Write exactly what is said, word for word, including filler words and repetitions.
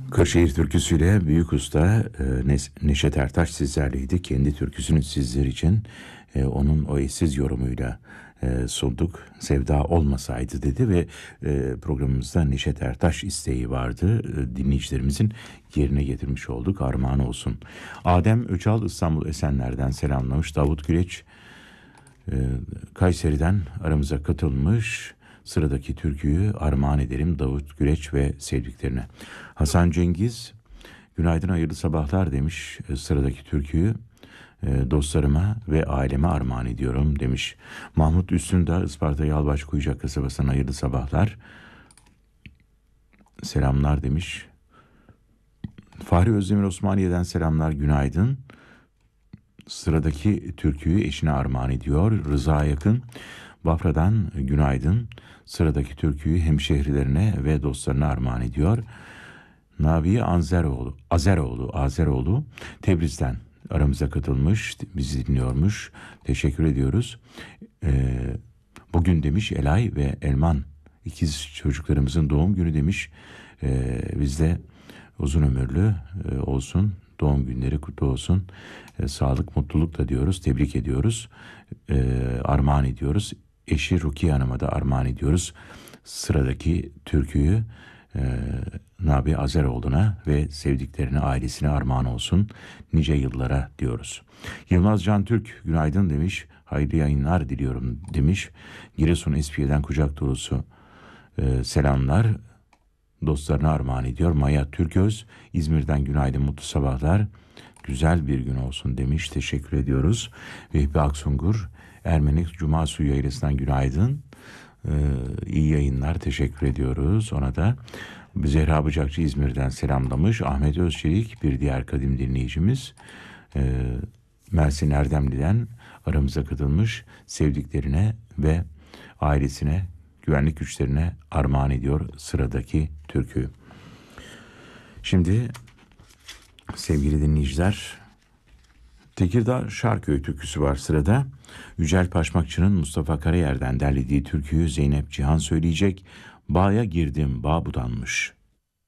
Kırşehir türküsüyle büyük usta e, Neşet Ertaş sizlerleydi. Kendi türküsünü sizler için e, onun o eşsiz yorumuyla e, sunduk. Sevda olmasaydı dedi ve e, programımızda Neşet Ertaş isteği vardı. E, dinleyicilerimizin yerine getirmiş olduk. Armağan olsun. Adem Öçal İstanbul Esenler'den selamlamış. Davut Güleç e, Kayseri'den aramıza katılmış. Sıradaki türküyü armağan ederim Davut Güleç ve sevdiklerine. Hasan Cengiz, günaydın hayırlı sabahlar demiş. Sıradaki türküyü e, dostlarıma ve aileme armağan ediyorum demiş. Mahmut Üstündağ, Isparta Yalvaç Kuyucak kasabasına hayırlı sabahlar. Selamlar demiş. Fahri Özdemir Osmaniye'den selamlar, günaydın. Sıradaki türküyü eşine armağan ediyor. Rıza Yakın, Bafra'dan günaydın. Sıradaki türküyü hemşehrilerine ve dostlarına armağan ediyor. Nabi Anzeroğlu, Azeroğlu, Azeroğlu Tebriz'den aramıza katılmış, bizi dinliyormuş. Teşekkür ediyoruz. Ee, bugün demiş Elay ve Elman ikiz çocuklarımızın doğum günü demiş. Ee, biz de uzun ömürlü e, olsun. Doğum günleri kutlu olsun. E, sağlık, mutluluk da diyoruz. Tebrik ediyoruz. E, armağan ediyoruz. Eşi Rukiye Hanım'a da armağan ediyoruz. Sıradaki türküyü e, Nabi Azeroğlu'na ve sevdiklerine, ailesine armağan olsun. Nice yıllara diyoruz. Yılmaz Can Türk günaydın demiş. Hayırlı yayınlar diliyorum demiş. Giresun Espiye'den kucak dolusu e, selamlar. Dostlarına armağan ediyor. Maya Türköz İzmir'den günaydın, mutlu sabahlar. Güzel bir gün olsun demiş. Teşekkür ediyoruz. Vehbi Aksungur Ermenik Cuma Suyu Yaylası'ndan günaydın. Ee, iyi yayınlar, teşekkür ediyoruz ona da. Zehra Bıçakçı İzmir'den selamlamış. Ahmet Özçelik bir diğer kadim dinleyicimiz. Ee, Mersin Erdemli'den aramıza katılmış, sevdiklerine ve ailesine, güvenlik güçlerine armağan ediyor sıradaki türkü. Şimdi sevgili dinleyiciler, Tekirdağ Şarköy türküsü var sırada. Yücel Paşmakçı'nın Mustafa Karayer'den derlediği türküyü Zeynep Cihan söyleyecek. Bağ'a girdim, bağ budanmış.